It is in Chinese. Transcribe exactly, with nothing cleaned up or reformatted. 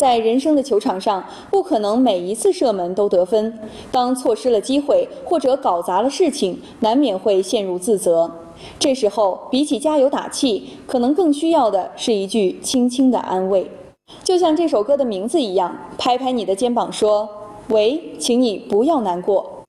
在人生的球场上，不可能每一次射门都得分。当错失了机会或者搞砸了事情，难免会陷入自责。这时候，比起加油打气，可能更需要的是一句轻轻的安慰。就像这首歌的名字一样，拍拍你的肩膀说：“喂，请你不要难过。”